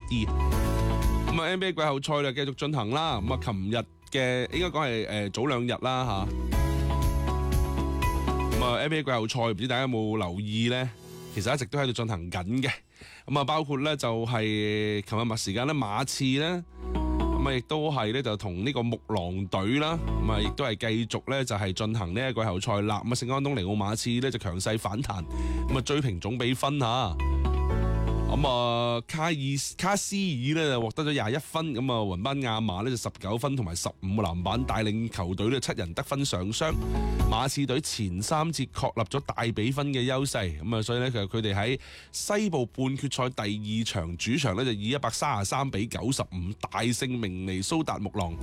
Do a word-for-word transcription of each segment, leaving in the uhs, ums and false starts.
啲。咁啊 N B A 季後賽就繼續進行啦。咁啊，琴日嘅應該講係誒早兩日啦嚇。咁啊 N B A 季後賽唔知大家有冇留意咧？其實一直都喺度進行緊嘅。咁啊，包括咧就係琴日密時間咧馬刺咧。咁啊，亦都係咧就同呢個木狼隊啦，咁啊，亦都係繼續咧就係進行呢一個季後賽啦。咁啊，聖安東尼奧馬刺咧就強勢反彈，咁啊追平總比分嚇。咁啊，卡爾卡斯爾咧就獲得咗廿一分，咁啊，雲班亞馬咧就十九分同埋十五個籃板，帶領球隊咧七人得分上雙。馬刺隊前三節確立咗大比分嘅優勢，咁啊，所以咧其實佢哋喺西部半決賽第二場主場咧就以一百三十三比九十五大勝明尼蘇達木狼。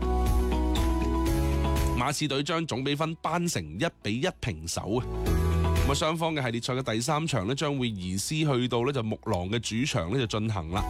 馬刺隊將總比分扳成一比一平手啊！咁啊，雙方嘅系列賽嘅第三場咧將會移師去到咧就木狼嘅主場咧就進行啦。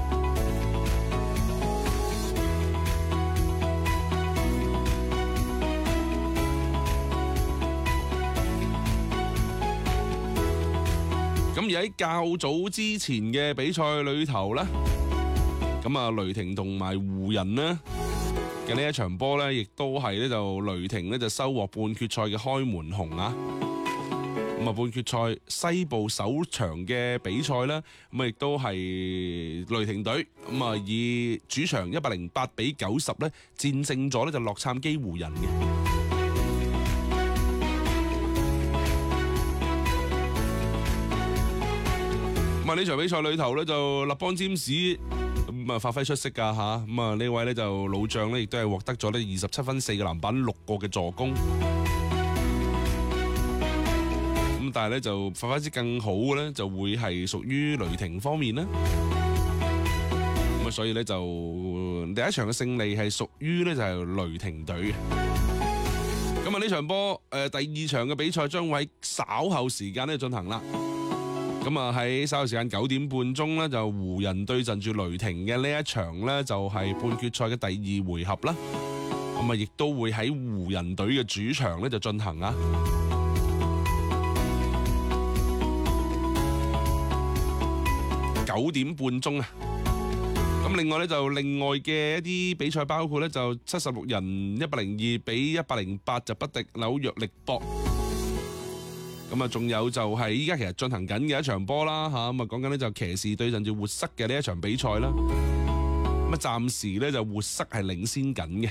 咁而喺較早之前嘅比賽裏頭咧，咁啊雷霆同埋湖人呢嘅呢一場波咧，亦都係咧就雷霆咧就收穫半決賽嘅開門紅啊！咁啊，半決賽西部首場嘅比賽咧，咁啊亦都係雷霆隊咁啊以主場一百零八比九十咧戰勝咗咧就洛杉磯湖人嘅。咁啊呢場比賽裏頭咧就立邦占士咁啊發揮出色噶吓，咁啊呢位咧就老將咧亦都係獲得咗咧二十七分、四個籃板、六個嘅助攻。咁但係咧就發揮之更好嘅咧，就會係屬於雷霆方面啦。咁啊，所以咧就第一場嘅勝利係屬於咧就係雷霆隊嘅。咁啊呢場波誒第二場嘅比賽將會喺稍後時間咧進行啦。咁啊喺稍後時間九點半鐘咧就湖人對陣住雷霆嘅呢一場咧就係半決賽嘅第二回合啦。咁啊亦都會喺湖人隊嘅主場咧就進行啊。九點半鐘啊！咁另外咧就另外嘅一啲比賽包括咧就七十六人一百零二比一百零八就不敵紐約力搏。咁啊，仲有就係依家其實進行緊嘅一場波啦吓，咁啊講緊咧就騎士對陣住活塞嘅呢一場比賽啦。咁啊，暫時咧就活塞係領先緊嘅。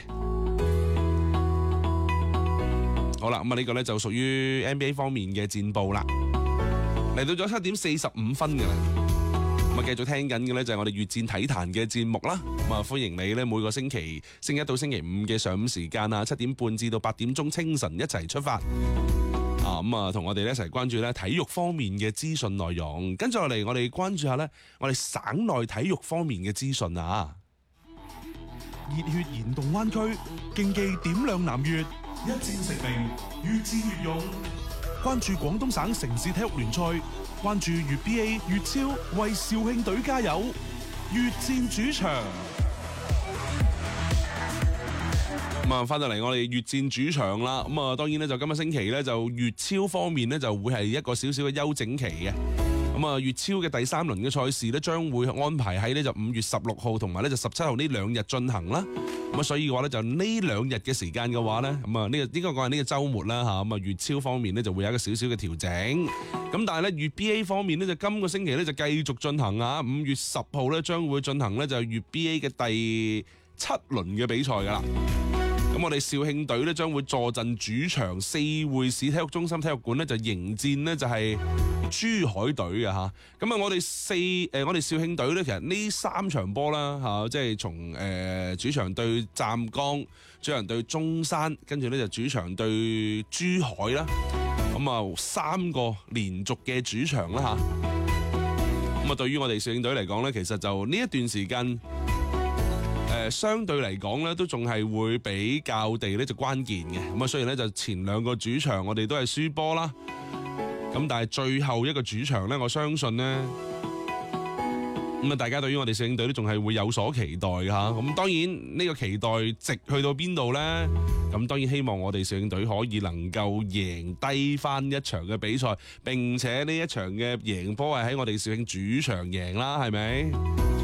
好啦，咁啊呢個咧就屬於 N B A 方面嘅戰報啦。嚟到咗七點四十五分嘅啦。咁啊，繼續聽緊嘅咧就係我哋越戰體壇嘅節目啦。咁啊，歡迎你咧每個星期星期一到星期五嘅上午時間啊，七點半至到八點鐘清晨一齊出發啊。咁啊，同我哋咧一齊關注咧體育方面嘅資訊內容。跟住落嚟，我哋關注下咧我哋省內體育方面嘅資訊啊。 熱血燃動灣區，競技點亮南粵，一戰成名，越戰越勇。關注廣東省城市體育聯賽。關注粵 B A 粵超，為肇慶隊加油！越戰主場。 咁啊，翻到嚟我哋越戰主場啦。咁啊，當然咧就今個星期咧就粵超方面咧就會係一個少少嘅休整期嘅。咁啊，粵超嘅第三輪嘅賽事咧將會安排喺呢就五月十六號同埋咧就十七號呢兩日進行啦。咁啊，所以嘅話咧就呢兩日嘅時間嘅話咧，咁啊呢個應該講係呢個週末啦嚇。咁啊，粵超方面咧就會有一個少少嘅調整。咁但係咧粵 B A 方面咧就今個星期咧就繼續進行啊。五月十號咧將會進行咧就粵 B A 嘅第七輪嘅比賽噶啦。咁我哋肇慶隊咧將會坐鎮主場四會市體育中心體育館咧就迎戰呢就係珠海隊嘅吓。咁啊我哋四誒、呃、我哋肇慶隊咧其實呢三場波啦吓，即係從誒主場對湛江，主場對中山，跟住咧就主場對珠海啦。咁啊三個連續嘅主場啦吓。咁啊對於我哋肇慶隊嚟講咧，其實就呢一段時間。誒，相對嚟講咧，都仲係會比較地咧就關鍵嘅。咁啊，雖然咧就前兩個主場我哋都係輸波啦，咁但係最後一個主場咧，我相信咧，咁啊，大家對於我哋肇慶隊都仲係會有所期待嘅吓。咁當然呢個期待值去到邊度咧？咁當然希望我哋肇慶隊可以能夠贏低翻一場嘅比賽，並且呢一場嘅贏波係喺我哋肇慶主場贏啦，係咪？